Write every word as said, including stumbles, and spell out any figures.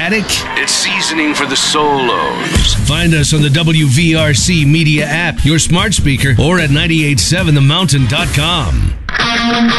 dramatic? It's seasoning for the solos. Find us on the W V R C Media app, your smart speaker, or at nine eight seven the mountain dot com.